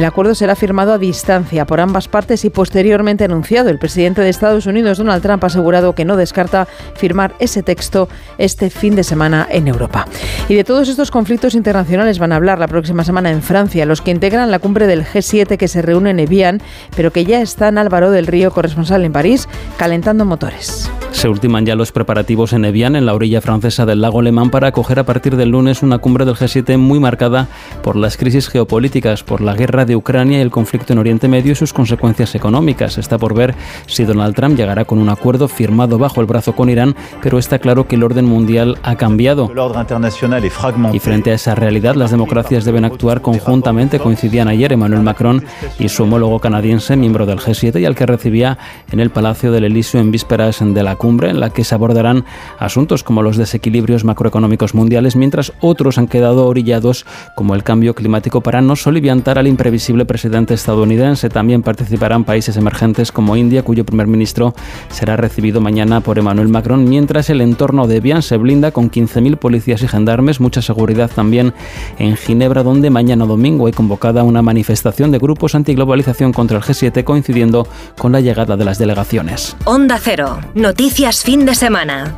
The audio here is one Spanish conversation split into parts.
El acuerdo será firmado a distancia por ambas partes y posteriormente anunciado. El presidente de Estados Unidos, Donald Trump, ha asegurado que no descarta firmar ese texto este fin de semana en Europa. Y de todos estos conflictos internacionales van a hablar la próxima semana en Francia los que integran la cumbre del G7 que se reúne en Evian, pero que ya están Álvaro del Río, corresponsal en París, calentando motores. Se ultiman ya los preparativos en Evian, en la orilla francesa del lago Le Mans, para acoger a partir del lunes una cumbre del G7 muy marcada por las crisis geopolíticas, por la guerra de Ucrania y el conflicto en Oriente Medio y sus consecuencias económicas. Está por ver si Donald Trump llegará con un acuerdo firmado bajo el brazo con Irán, pero está claro que el orden mundial ha cambiado. Y frente a esa realidad, las democracias deben actuar conjuntamente. Coincidían ayer Emmanuel Macron y su homólogo canadiense, miembro del G7, y al que recibía en el Palacio del Elíseo en vísperas de la cumbre, en la que se abordarán asuntos como los desequilibrios macroeconómicos mundiales, mientras otros han quedado orillados, como el cambio climático, para no soliviantar al imprevisible presidente estadounidense. También participarán países emergentes como India, cuyo primer ministro será recibido mañana por Emmanuel Macron, mientras el entorno de Evian se blinda con 15.000 policías y gendarmes, mucha seguridad también en Ginebra, donde mañana domingo hay convocada una manifestación de grupos antiglobalización contra el G7, coincidiendo con la llegada de las delegaciones. Onda Cero. Noticias fin de semana.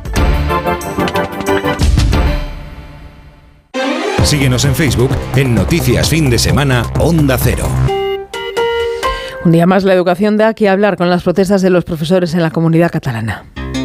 Síguenos en Facebook en Noticias Fin de Semana Onda Cero. Un día más la educación da que hablar con las protestas de los profesores en la Comunidad Catalana.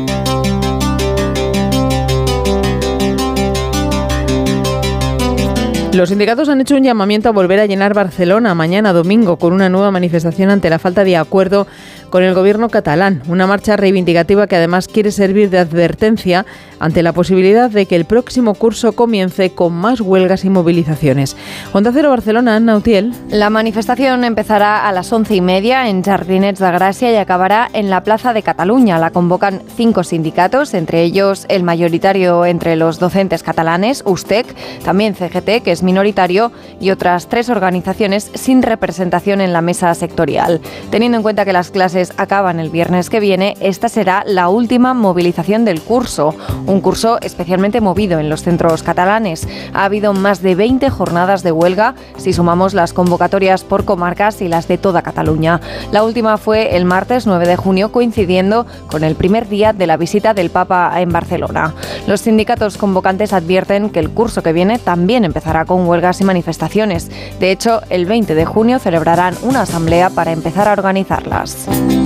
Los sindicatos han hecho un llamamiento a volver a llenar Barcelona mañana domingo con una nueva manifestación ante la falta de acuerdo con el gobierno catalán. Una marcha reivindicativa que además quiere servir de advertencia ante la posibilidad de que el próximo curso comience con más huelgas y movilizaciones. Onda Cero Barcelona, Anna Utiel. La manifestación empezará a las 11:30 en Jardinets de Gràcia y acabará en la Plaza de Cataluña. La convocan 5 sindicatos, entre ellos el mayoritario entre los docentes catalanes, USTEC, también CGT, que es minoritario, y otras 3 organizaciones sin representación en la mesa sectorial. Teniendo en cuenta que las clases acaban el viernes que viene, esta será la última movilización del curso, un curso especialmente movido en los centros catalanes. Ha habido más de 20 jornadas de huelga, si sumamos las convocatorias por comarcas y las de toda Cataluña. La última fue el martes 9 de junio, coincidiendo con el primer día de la visita del Papa en Barcelona. Los sindicatos convocantes advierten que el curso que viene también empezará con huelgas y manifestaciones. De hecho, el 20 de junio celebrarán una asamblea para empezar a organizarlas.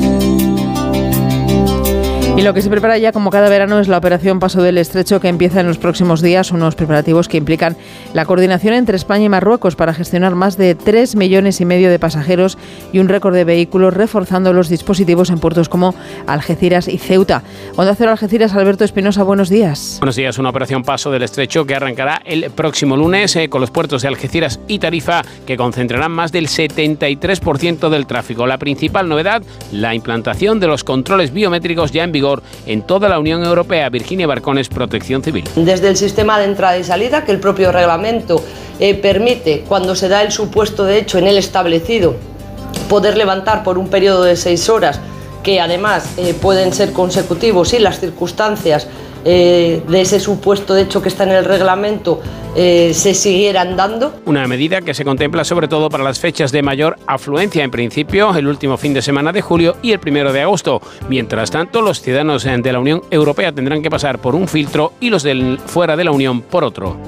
Y lo que se prepara ya como cada verano es la operación Paso del Estrecho, que empieza en los próximos días, unos preparativos que implican la coordinación entre España y Marruecos para gestionar más de 3,5 millones de pasajeros y un récord de vehículos, reforzando los dispositivos en puertos como Algeciras y Ceuta. Onda Cero Algeciras, Alberto Espinosa, buenos días. Buenos días. Una operación Paso del Estrecho que arrancará el próximo lunes con los puertos de Algeciras y Tarifa, que concentrarán más del 73% del tráfico. La principal novedad, la implantación de los controles biométricos ya en vigor en toda la Unión Europea. Virginia Barcones, Protección Civil. Desde el sistema de entrada y salida, que el propio reglamento permite, cuando se da el supuesto de hecho en el establecido, poder levantar por un periodo de 6 horas, que además pueden ser consecutivos si las circunstancias de ese supuesto de hecho que está en el reglamento se siguieran dando. Una medida que se contempla sobre todo para las fechas de mayor afluencia, en principio el último fin de semana de julio y el 1 de agosto. Mientras tanto, los ciudadanos de la Unión Europea tendrán que pasar por un filtro y los fuera de la Unión por otro.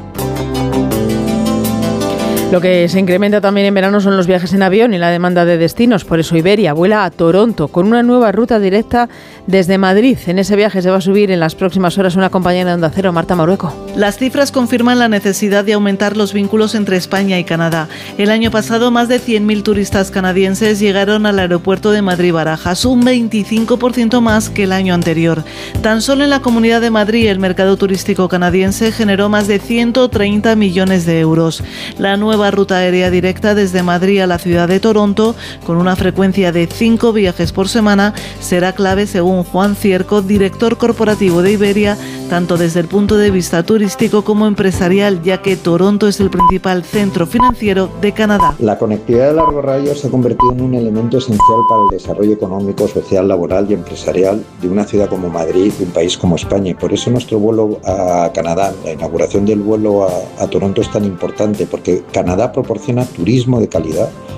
Lo que se incrementa también en verano son los viajes en avión y la demanda de destinos. Por eso Iberia vuela a Toronto con una nueva ruta directa desde Madrid. En ese viaje se va a subir en las próximas horas una compañera de Onda Cero, Marta Marueco. Las cifras confirman la necesidad de aumentar los vínculos entre España y Canadá. El año pasado, más de 100.000 turistas canadienses llegaron al aeropuerto de Madrid-Barajas, un 25% más que el año anterior. Tan solo en la Comunidad de Madrid, el mercado turístico canadiense generó más de 130 millones de euros. La nueva ruta aérea directa desde Madrid a la ciudad de Toronto, con una frecuencia de 5 viajes por semana, será clave según Juan Cierco, director corporativo de Iberia, tanto desde el punto de vista turístico como empresarial, ya que Toronto es el principal centro financiero de Canadá. La conectividad de largo radio se ha convertido en un elemento esencial para el desarrollo económico, social, laboral y empresarial de una ciudad como Madrid, de un país como España. Y por eso nuestro vuelo a Canadá, la inauguración del vuelo a Toronto es tan importante, porque Canadá proporciona turismo de calidad,